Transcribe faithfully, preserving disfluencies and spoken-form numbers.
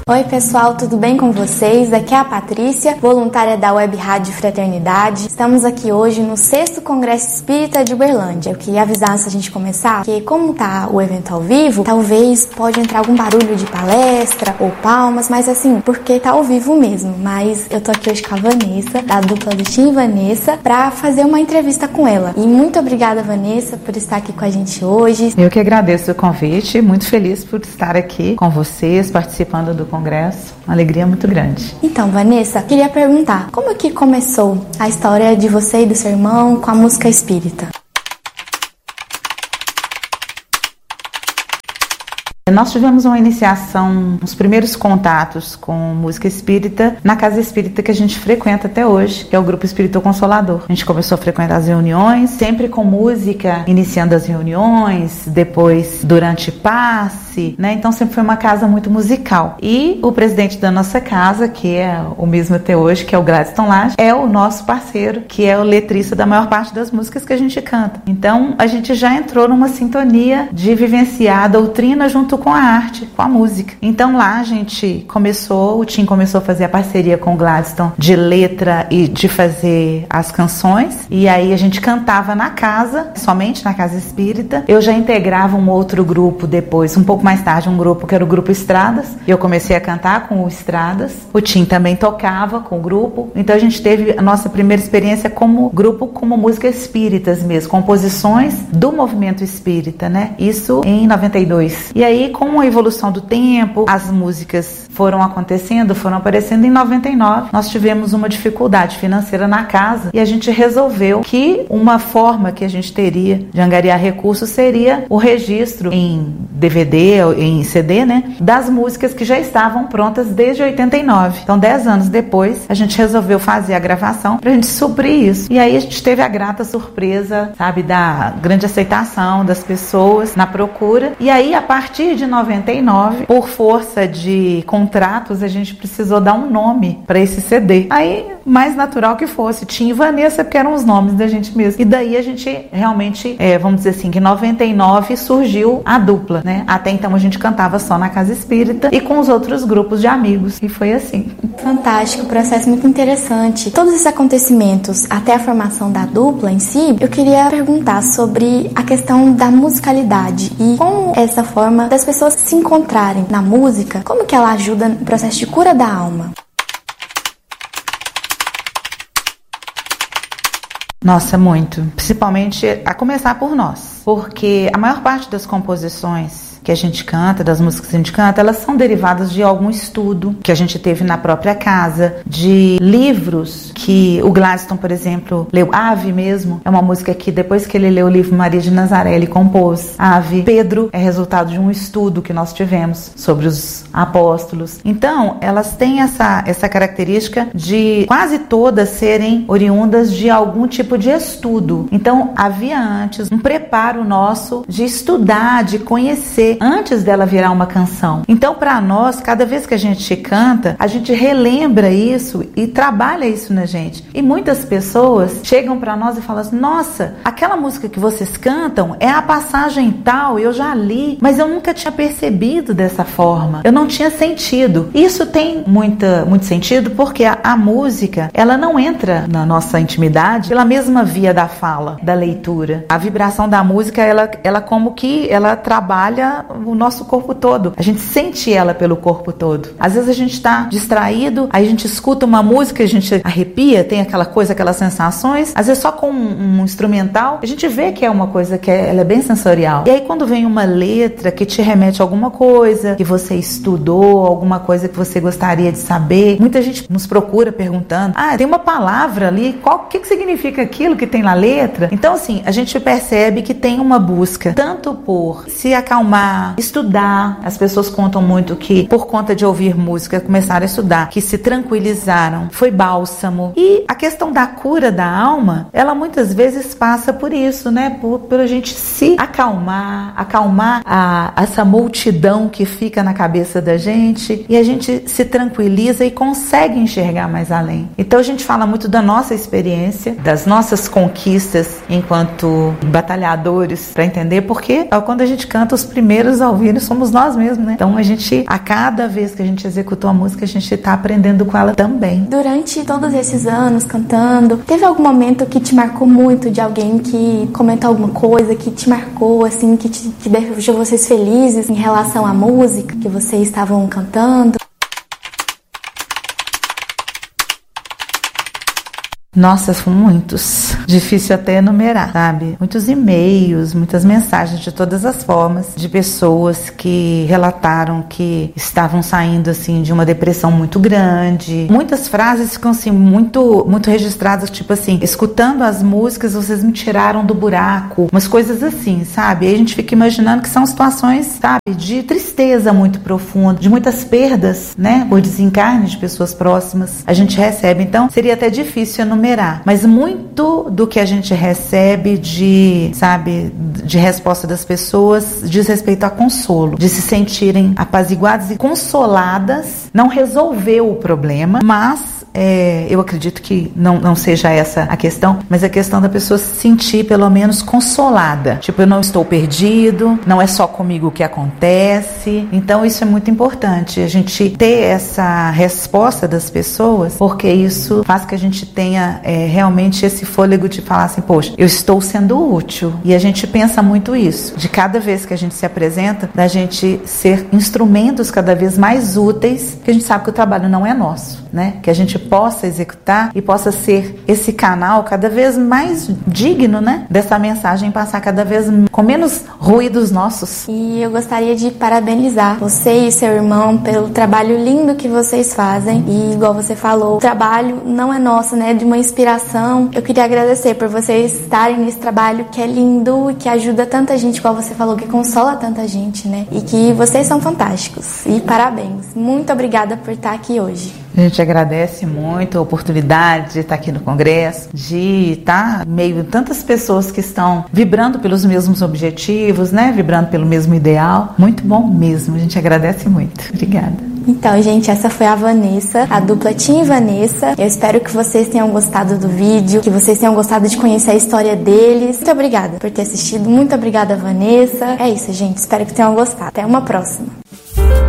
Oi pessoal, tudo bem com vocês? Aqui é a Patrícia, voluntária da Web Rádio Fraternidade. Estamos aqui hoje no sexto Congresso Espírita de Uberlândia. Eu queria avisar antes da gente começar que, como tá o evento ao vivo, talvez pode entrar algum barulho de palestra ou palmas, mas assim, porque tá ao vivo mesmo. Mas eu tô aqui hoje com a Vanessa, da dupla do Tim e Vanessa, pra fazer uma entrevista com ela. E muito obrigada, Vanessa, por estar aqui com a gente hoje. Eu que agradeço o convite, muito feliz por estar aqui com vocês, participando do congresso. Uma alegria muito grande. Então, Vanessa, queria perguntar, como é que começou a história de você e do seu irmão com a música espírita? Nós tivemos uma iniciação, os primeiros contatos com música espírita na casa espírita que a gente frequenta até hoje, que é o Grupo Espírita Consolador. A gente começou a frequentar as reuniões, sempre com música, iniciando as reuniões, depois durante passe, né? Então sempre foi uma casa muito musical. E o presidente da nossa casa, que é o mesmo até hoje, que é o Gladstone Lage, é o nosso parceiro, que é o letrista da maior parte das músicas que a gente canta. Então a gente já entrou numa sintonia de vivenciar a doutrina junto com a arte, com a música. Então lá a gente começou, o Tim começou a fazer a parceria com o Gladstone de letra e de fazer as canções, e aí a gente cantava na casa, somente na casa espírita. Eu já integrava um outro grupo depois, um pouco mais tarde, um grupo que era o Grupo Estradas, e eu comecei a cantar com o Estradas. O Tim também tocava com o grupo, então a gente teve a nossa primeira experiência como grupo, como música espíritas mesmo, composições do movimento espírita, né? Isso em noventa e dois. E aí, com a evolução do tempo, as músicas foram acontecendo, foram aparecendo. Em noventa e nove, nós tivemos uma dificuldade financeira na casa e a gente resolveu que uma forma que a gente teria de angariar recursos seria o registro em D V D, em C D, né, das músicas que já estavam prontas desde oitenta e nove. Então, dez anos depois, a gente resolveu fazer a gravação pra gente suprir isso. E aí a gente teve a grata surpresa, sabe, da grande aceitação das pessoas na procura. E aí, a partir de noventa e nove, por força de contratos, a gente precisou dar um nome para esse C D. Aí, mais natural que fosse, Tim e Vanessa, porque eram os nomes da gente mesmo. E daí a gente realmente, é, vamos dizer assim, que em noventa e nove surgiu a dupla, né? Até então a gente cantava só na casa espírita e com os outros grupos de amigos. E foi assim. Fantástico, processo muito interessante. Todos esses acontecimentos, até a formação da dupla em si, eu queria perguntar sobre a questão da musicalidade e como essa forma das pessoas se encontrarem na música, como que ela ajuda no processo de cura da alma? Nossa, muito. Principalmente a começar por nós. Porque a maior parte das composições que a gente canta, das músicas que a gente canta, elas são derivadas de algum estudo que a gente teve na própria casa, de livros que o Gladstone, por exemplo, leu. Ave mesmo é uma música que depois que ele leu o livro Maria de Nazaré, ele compôs. Ave. Pedro é resultado de um estudo que nós tivemos sobre os apóstolos. Então, elas têm essa, essa característica de quase todas serem oriundas de algum tipo de estudo. Então, havia antes um preparo nosso de estudar, de conhecer, antes dela virar uma canção. Então, para nós, cada vez que a gente canta, a gente relembra isso e trabalha isso na gente. E muitas pessoas chegam para nós e falam assim: nossa, aquela música que vocês cantam é a passagem tal, eu já li, mas eu nunca tinha percebido dessa forma. Eu não tinha sentido. Isso tem muita, muito sentido porque a, a música, ela não entra na nossa intimidade pela mesma via da fala, da leitura. A vibração da música, ela, ela como que ela trabalha o nosso corpo todo. A gente sente ela pelo corpo todo. Às vezes a gente está distraído, aí a gente escuta uma música, a gente arrepia, tem aquela coisa, aquelas sensações. Às vezes só com um, um instrumental, a gente vê que é uma coisa que é, ela é bem sensorial. E aí quando vem uma letra que te remete a alguma coisa que você estudou, alguma coisa que você gostaria de saber, muita gente nos procura perguntando: ah, tem uma palavra ali, qual que, que significa aquilo que tem na letra? Então assim, a gente percebe que tem uma busca, tanto por se acalmar, estudar. As pessoas contam muito que por conta de ouvir música começaram a estudar, que se tranquilizaram, foi bálsamo. E a questão da cura da alma, ela muitas vezes passa por isso, né? Por, por a gente se acalmar, acalmar a, essa multidão que fica na cabeça da gente, e a gente se tranquiliza e consegue enxergar mais além. Então a gente fala muito da nossa experiência, das nossas conquistas enquanto batalhadores, para entender, porque quando a gente canta os primeiros primeiros a ouvir somos nós mesmos, né? Então a gente, a cada vez que a gente executou a música, a gente tá aprendendo com ela também. Durante todos esses anos cantando, teve algum momento que te marcou muito, de alguém que comentou alguma coisa que te marcou, assim, que, te, que deixou vocês felizes em relação à música que vocês estavam cantando? Nossa, são muitos. Difícil até enumerar, sabe? Muitos e-mails, muitas mensagens de todas as formas, de pessoas que relataram que estavam saindo, assim, de uma depressão muito grande. Muitas frases ficam, assim, muito, muito registradas, tipo assim, escutando as músicas, vocês me tiraram do buraco. Umas coisas assim, sabe? Aí a gente fica imaginando que são situações, sabe? De tristeza muito profunda, de muitas perdas, né? Por desencarne de pessoas próximas. A gente recebe. Então, seria até difícil enumerar. Mas muito do que a gente recebe de, sabe, de resposta das pessoas diz respeito a consolo, de se sentirem apaziguadas e consoladas. Não resolveu o problema, mas É, eu acredito que não, não seja essa a questão, mas a questão da pessoa se sentir pelo menos consolada. Tipo, eu não estou perdido, não é só comigo que acontece. Então isso é muito importante, a gente ter essa resposta das pessoas, porque isso faz que a gente tenha é, realmente esse fôlego de falar assim, poxa, eu estou sendo útil. E a gente pensa muito isso, de cada vez que a gente se apresenta, da gente ser instrumentos cada vez mais úteis, porque a gente sabe que o trabalho não é nosso, né? Que a gente possa executar e possa ser esse canal cada vez mais digno, né? Dessa mensagem passar cada vez com menos ruídos nossos. E eu gostaria de parabenizar você e seu irmão pelo trabalho lindo que vocês fazem. E igual você falou, o trabalho não é nosso, né? É de uma inspiração. Eu queria agradecer por vocês estarem nesse trabalho que é lindo e que ajuda tanta gente, igual você falou, que consola tanta gente, né? E que vocês são fantásticos. E parabéns. Muito obrigada por estar aqui hoje. A gente agradece muito a oportunidade de estar aqui no Congresso, de estar meio de tantas pessoas que estão vibrando pelos mesmos objetivos, né? Vibrando pelo mesmo ideal. Muito bom mesmo, a gente agradece muito. Obrigada. Então, gente, essa foi a Vanessa, a dupla Tim e Vanessa. Eu espero que vocês tenham gostado do vídeo, que vocês tenham gostado de conhecer a história deles. Muito obrigada por ter assistido, muito obrigada, Vanessa. É isso, gente, espero que tenham gostado. Até uma próxima.